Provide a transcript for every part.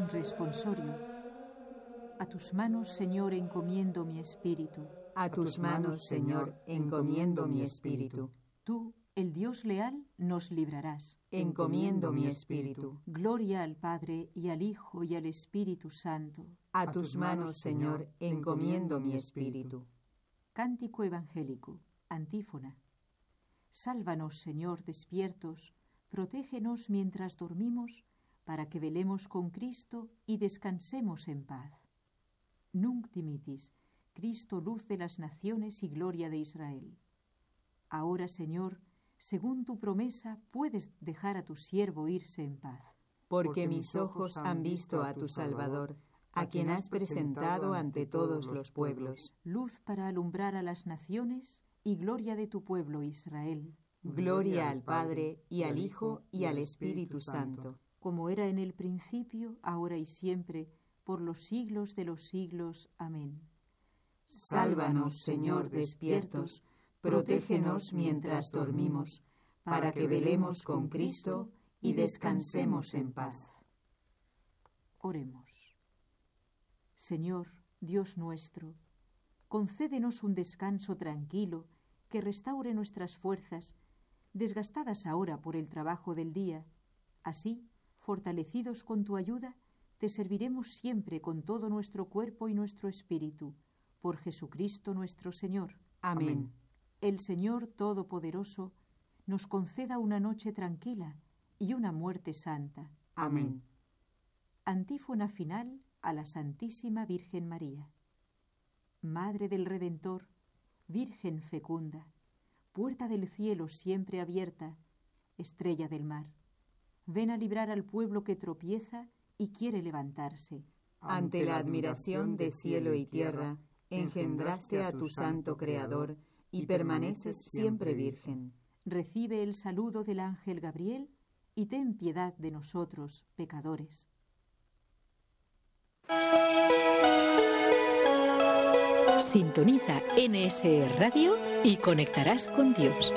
Responsorio. A tus manos, Señor, encomiendo mi espíritu. A tus manos, Señor, encomiendo mi espíritu. Tú, el Dios leal, nos librarás. Encomiendo mi espíritu. Gloria al Padre, y al Hijo, y al Espíritu Santo. A tus manos, Señor, encomiendo mi espíritu. Cántico evangélico. Antífona. Sálvanos, Señor, despiertos, protégenos mientras dormimos, para que velemos con Cristo y descansemos en paz. Nunc dimittis, Cristo, luz de las naciones y gloria de Israel. Ahora, Señor, según tu promesa, puedes dejar a tu siervo irse en paz. Porque mis ojos han visto a tu Salvador, a quien has presentado ante todos los pueblos. Luz para alumbrar a las naciones y gloria de tu pueblo Israel. Gloria al Padre, y al Hijo, y al Espíritu Santo. Como era en el principio, ahora y siempre, por los siglos de los siglos. Amén. Sálvanos, Señor, despiertos, protégenos mientras dormimos, para que velemos con Cristo y descansemos en paz. Oremos. Señor, Dios nuestro, concédenos un descanso tranquilo que restaure nuestras fuerzas, desgastadas ahora por el trabajo del día. Así, fortalecidos con tu ayuda, te serviremos siempre con todo nuestro cuerpo y nuestro espíritu, por Jesucristo nuestro Señor. Amén. El Señor Todopoderoso nos conceda una noche tranquila y una muerte santa. Amén. Antífona final a la Santísima Virgen María. Madre del Redentor, Virgen fecunda, puerta del cielo siempre abierta, estrella del mar, ven a librar al pueblo que tropieza y quiere levantarse. Ante la admiración de cielo y tierra, engendraste a tu santo Creador y permaneces siempre virgen. Recibe el saludo del ángel Gabriel y ten piedad de nosotros, pecadores. Sintoniza NSE Radio y conectarás con Dios.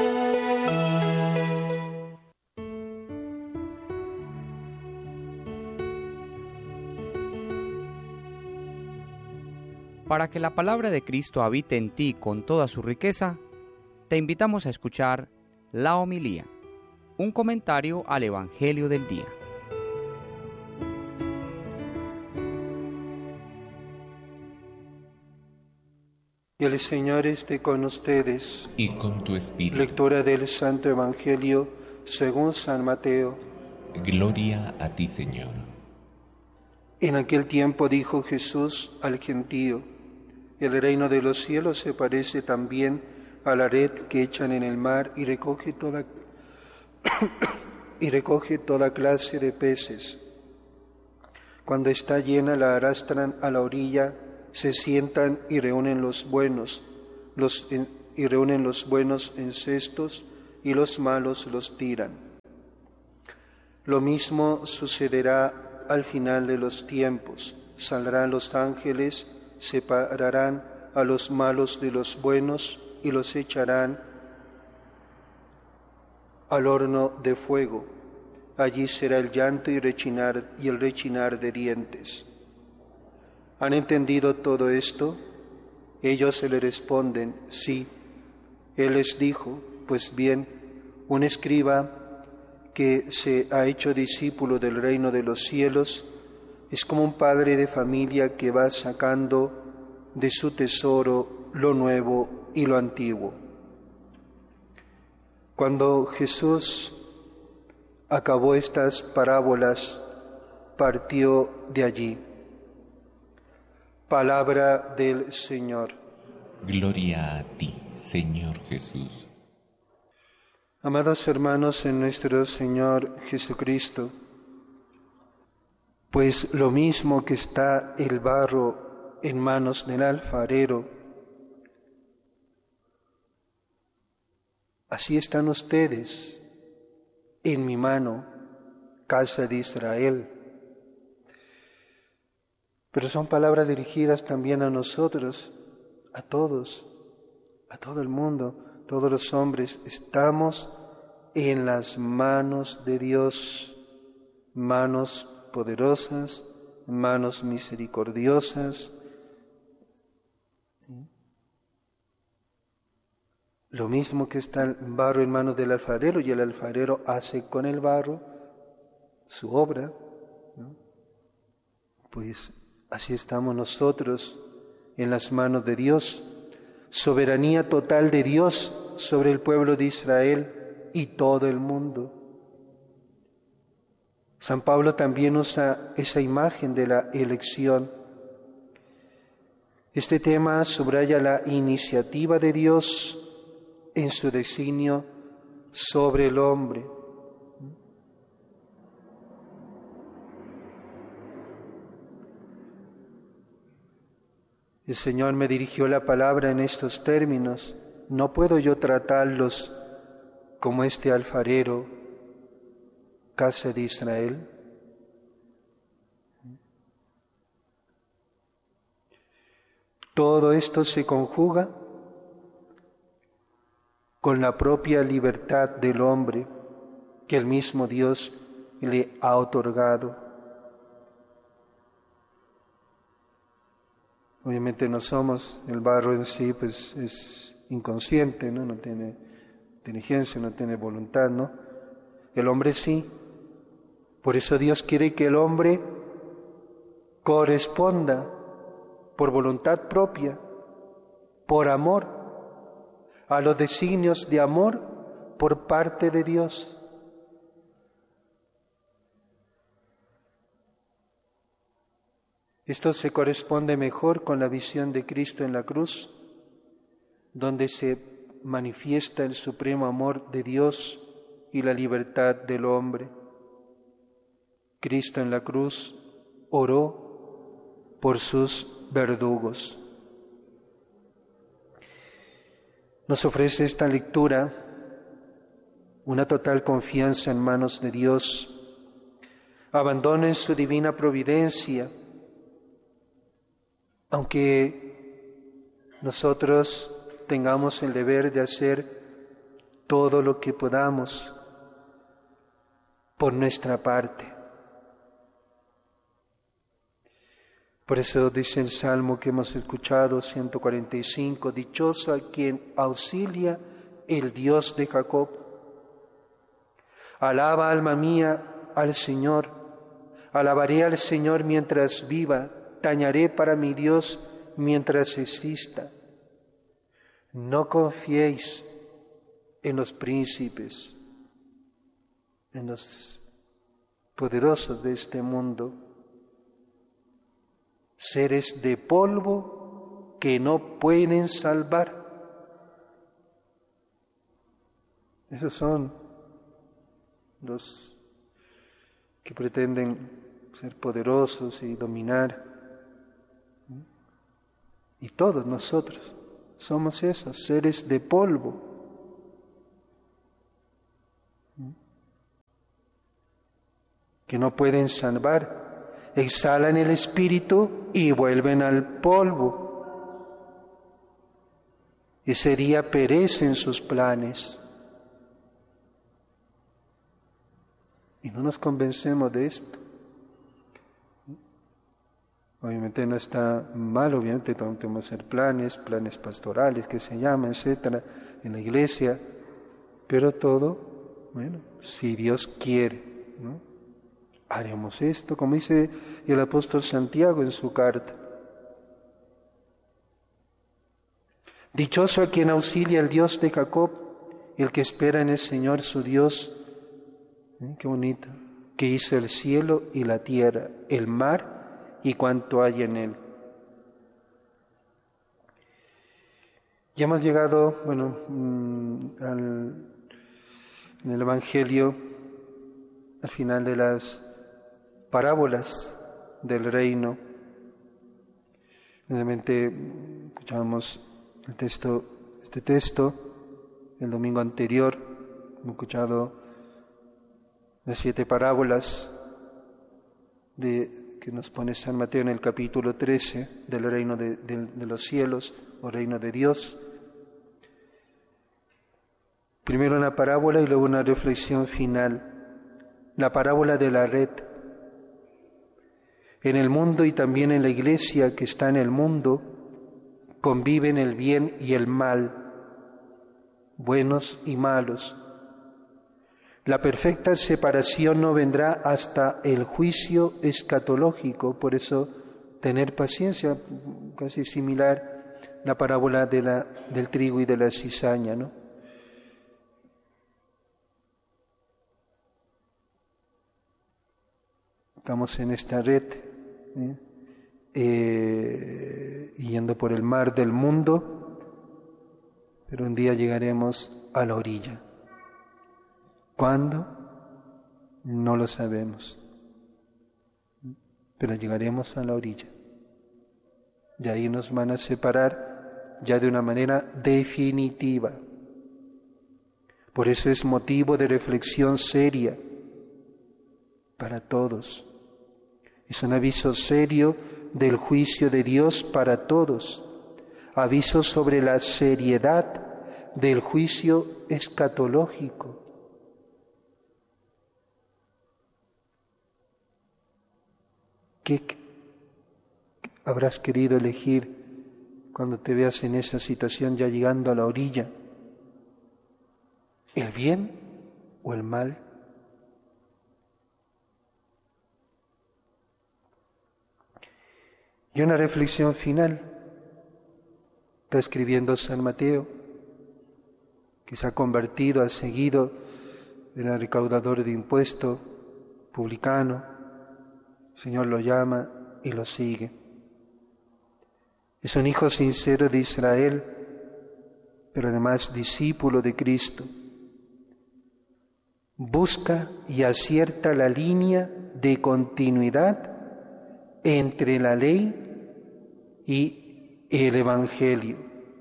Para que la palabra de Cristo habite en ti con toda su riqueza, te invitamos a escuchar la homilía, un comentario al Evangelio del día. Y el Señor esté con ustedes. Y con tu espíritu. Lectura del Santo Evangelio según San Mateo. Gloria a ti, Señor. En aquel tiempo dijo Jesús al gentío: el reino de los cielos se parece también a la red que echan en el mar y recoge toda clase de peces. Cuando está llena la arrastran a la orilla, se sientan y reúnen los buenos en cestos y los malos los tiran. Lo mismo sucederá al final de los tiempos. Saldrán los ángeles, separarán a los malos de los buenos y los echarán al horno de fuego. Allí será el llanto y el rechinar de dientes. ¿Han entendido todo esto? Ellos se le responden: sí. Él les dijo: pues bien, un escriba que se ha hecho discípulo del reino de los cielos es como un padre de familia que va sacando de su tesoro lo nuevo y lo antiguo. Cuando Jesús acabó estas parábolas, partió de allí. Palabra del Señor. Gloria a ti, Señor Jesús. Amados hermanos en nuestro Señor Jesucristo, pues lo mismo que está el barro en manos del alfarero, así están ustedes en mi mano, casa de Israel. Pero son palabras dirigidas también a nosotros, a todos, a todo el mundo, todos los hombres. Estamos en las manos de Dios, manos poderosas, manos misericordiosas. Lo mismo que está el barro en manos del alfarero y el alfarero hace con el barro su obra, ¿no? Pues así estamos nosotros en las manos de Dios, soberanía total de Dios sobre el pueblo de Israel y todo el mundo. San Pablo también usa esa imagen de la elección. Este tema subraya la iniciativa de Dios en su designio sobre el hombre. El Señor me dirigió la palabra en estos términos. No puedo yo tratarlos como este alfarero, casa de Israel. Todo esto se conjuga con la propia libertad del hombre que el mismo Dios le ha otorgado. Obviamente no somos, el barro en sí pues es inconsciente, ¿no? No tiene inteligencia, no tiene voluntad, ¿no? El hombre sí. Por eso Dios quiere que el hombre corresponda por voluntad propia, por amor, a los designios de amor por parte de Dios. Esto se corresponde mejor con la visión de Cristo en la cruz, donde se manifiesta el supremo amor de Dios y la libertad del hombre. Cristo en la cruz oró por sus verdugos. Nos ofrece esta lectura una total confianza en manos de Dios. Abandonen su divina providencia, aunque nosotros tengamos el deber de hacer todo lo que podamos por nuestra parte. Por eso dice el Salmo que hemos escuchado, 145, dichoso a quien auxilia el Dios de Jacob. Alaba, alma mía, al Señor. Alabaré al Señor mientras viva. Tañaré para mi Dios mientras exista. No confiéis en los príncipes, en los poderosos de este mundo, seres de polvo que no pueden salvar. Esos son los que pretenden ser poderosos y dominar. Y todos nosotros somos esos seres de polvo. Que no pueden salvar. Exhalan el espíritu y vuelven al polvo. Ese día perecen sus planes. Y no nos convencemos de esto. Obviamente no está mal, obviamente tenemos que hacer planes pastorales que se llaman, etcétera, en la iglesia, pero todo, bueno, si Dios quiere, ¿no? Haremos esto, como dice el apóstol Santiago en su carta. Dichoso a quien auxilia el Dios de Jacob, el que espera en el Señor su Dios. Qué bonito, que hizo el cielo y la tierra, el mar y cuanto hay en él. Ya hemos llegado, en el Evangelio, al final de las parábolas del reino. Nuevamente escuchábamos este texto el domingo anterior. Hemos escuchado las 7 parábolas que nos pone San Mateo en el capítulo 13 del reino de los cielos o reino de Dios. Primero una parábola y luego una reflexión final. La parábola de la red. En el mundo y también en la Iglesia que está en el mundo conviven el bien y el mal, buenos y malos. La perfecta separación no vendrá hasta el juicio escatológico, por eso tener paciencia, casi similar la parábola del trigo y de la cizaña, ¿no? Estamos en esta red, yendo por el mar del mundo, pero un día llegaremos a la orilla. ¿Cuándo? No lo sabemos, pero llegaremos a la orilla. De ahí nos van a separar ya de una manera definitiva. Por eso es motivo de reflexión seria para todos. Es un aviso serio del juicio de Dios para todos. Aviso sobre la seriedad del juicio escatológico. ¿Qué habrás querido elegir cuando te veas en esa situación ya llegando a la orilla? ¿El bien o el mal? Y una reflexión final. Está escribiendo San Mateo, que se ha convertido, ha seguido, era recaudador de impuestos, publicano. El Señor lo llama y lo sigue. Es un hijo sincero de Israel, pero además discípulo de Cristo. Busca y acierta la línea de continuidad entre la ley y el Evangelio.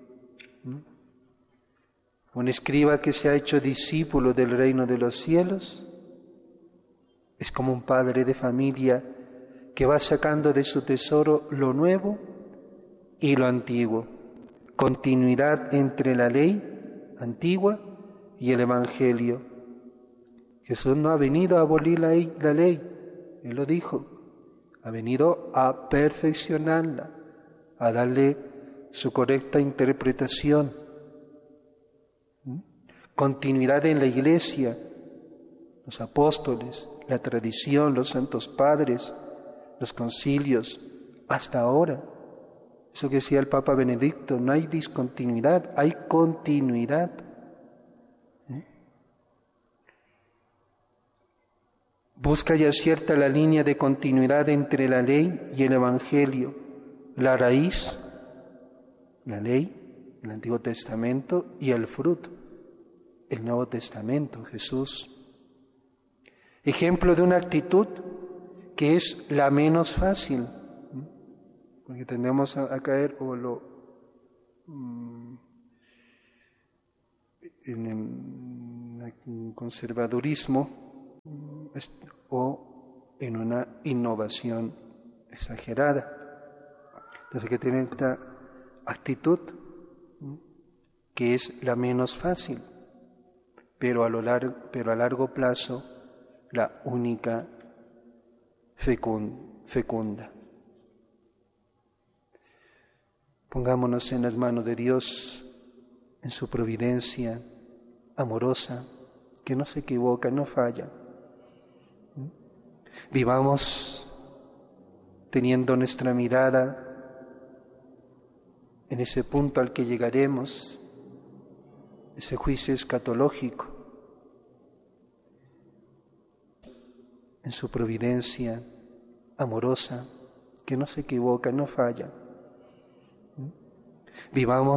Un escriba que se ha hecho discípulo del reino de los cielos es como un padre de familia que va sacando de su tesoro lo nuevo y lo antiguo. Continuidad entre la ley antigua y el Evangelio. Jesús no ha venido a abolir la ley, Él lo dijo, ha venido a perfeccionarla, a darle su correcta interpretación. Continuidad en la Iglesia, los apóstoles, la tradición, los santos padres, los concilios, hasta ahora. Eso que decía el Papa Benedicto, no hay discontinuidad, hay continuidad. Busca y acierta la línea de continuidad entre la ley y el Evangelio. La raíz, la ley, el Antiguo Testamento, y el fruto, el Nuevo Testamento, Jesús. Ejemplo de una actitud que es la menos fácil, porque tendemos a caer en el conservadurismo o en una innovación exagerada. Entonces hay que tener esta actitud que es la menos fácil, pero a largo plazo la única fecunda. Pongámonos en las manos de Dios, en su providencia amorosa, que no se equivoca, no falla. Vivamos teniendo nuestra mirada en ese punto al que llegaremos, ese juicio escatológico, en su providencia amorosa, que no se equivoca, no falla. Vivamos